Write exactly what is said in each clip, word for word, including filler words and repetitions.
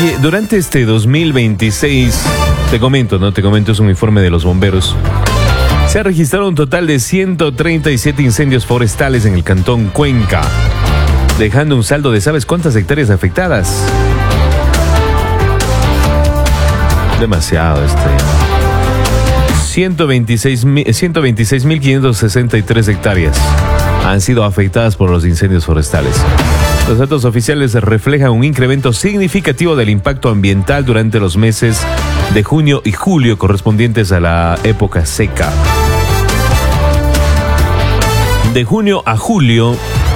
Oye, durante este dos mil veintiséis, te comento, ¿no? Te comento, es un informe de los bomberos. Se ha registrado un total de ciento treinta y siete incendios forestales en el cantón Cuenca, dejando un saldo de ¿sabes cuántas hectáreas afectadas? Demasiado este. ciento veintiséis mil quinientos sesenta y tres hectáreas han sido afectadas por los incendios forestales. Los datos oficiales reflejan un incremento significativo del impacto ambiental durante los meses de junio y julio correspondientes a la época seca. De junio a julio,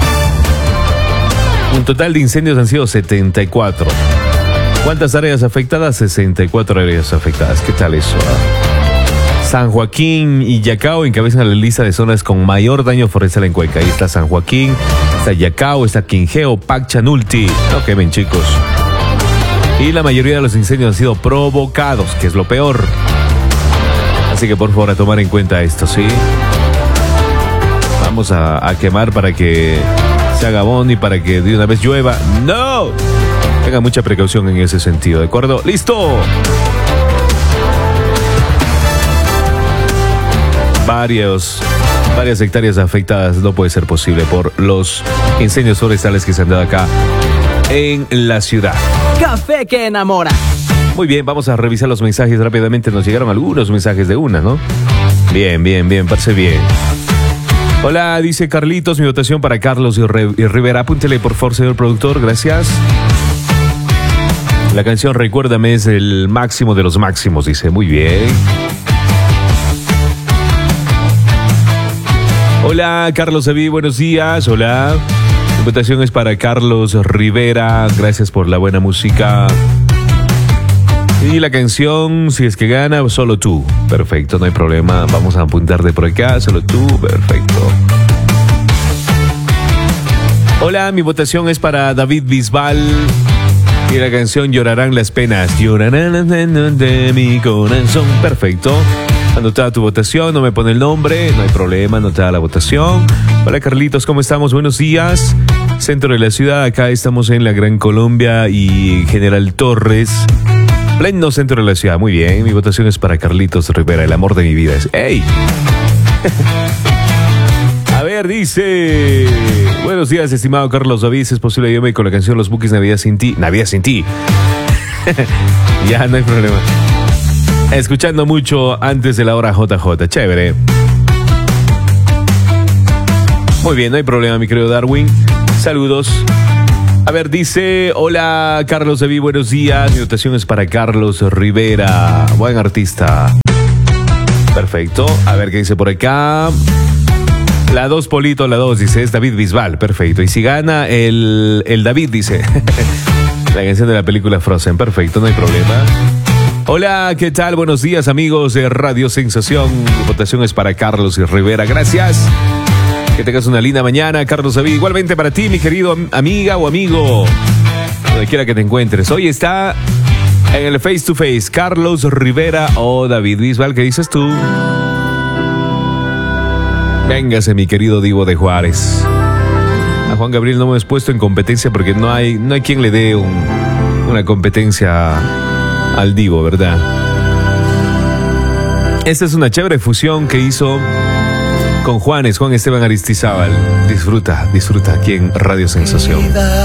un total de incendios han sido setenta y cuatro. ¿Cuántas áreas afectadas? sesenta y cuatro áreas afectadas. ¿Qué tal eso? San Joaquín y Yacao encabezan la lista de zonas con mayor daño forestal en Cuenca. Ahí está San Joaquín, está Yacao, está Quinjeo, Pachanulti. No quemen, chicos. Y la mayoría de los incendios han sido provocados, que es lo peor. Así que por favor a tomar en cuenta esto, ¿sí? Vamos a, a quemar para que se haga bon y para que de una vez llueva. ¡No! Tengan mucha precaución en ese sentido, ¿de acuerdo? ¡Listo! Varios, varias hectáreas afectadas, no puede ser posible por los incendios forestales que se han dado acá en la ciudad. Café que enamora. Muy bien, vamos a revisar los mensajes rápidamente. Nos llegaron algunos mensajes de una, ¿no? Bien, bien, bien, parece bien. Hola, dice Carlitos, mi votación para Carlos y, Re- y Rivera. Apúntele, por favor, señor productor, gracias. La canción Recuérdame es el máximo de los máximos, dice. Muy bien. Hola, Carlos David, buenos días. Hola. Mi votación es para Carlos Rivera. Gracias por la buena música. Y la canción, si es que gana, Solo Tú. Perfecto, no hay problema. Vamos a apuntar de por acá. Solo Tú, perfecto. Hola, mi votación es para David Bisbal. Y la canción Llorarán las penas. Llorarán de mi corazón. Perfecto. Anotada tu votación, no me pone el nombre, no hay problema, anotada la votación. Hola Carlitos, ¿cómo estamos? Buenos días. Centro de la ciudad, acá estamos en la Gran Colombia y General Torres. Pleno centro de la ciudad, muy bien. Mi votación es para Carlitos Rivera, el amor de mi vida. Es, ¡ey! A ver, dice... Buenos días, estimado Carlos David. ¿Es posible ayudarme con la canción Los Bukis Navidad Sin Ti? Navidad Sin Ti. Ya, no hay problema. Escuchando mucho antes de la hora J J. Chévere. Muy bien, no hay problema, mi querido Darwin. Saludos. A ver, dice, hola Carlos David, buenos días. Mi votación es para Carlos Rivera. Buen artista. Perfecto. A ver qué dice por acá. La dos, Polito, la dos, dice, es David Bisbal. Perfecto. Y si gana el, el David, dice. La canción de la película Frozen. Perfecto, no hay problema. Hola, ¿qué tal? Buenos días, amigos de Radio Sensación. Mi votación es para Carlos Rivera. Gracias. Que tengas una linda mañana, Carlos David. Igualmente para ti, mi querido am- amiga o amigo, donde quiera que te encuentres. Hoy está en el Face to Face Carlos Rivera o David Bisbal. ¿Qué dices tú? Véngase, mi querido Divo de Juárez. A Juan Gabriel no me he puesto en competencia porque no hay, no hay quien le dé un, una competencia al Divo, ¿verdad? Esta es una chévere fusión que hizo con Juanes, Juan Esteban Aristizábal. Disfruta, disfruta aquí en Radio Sensación.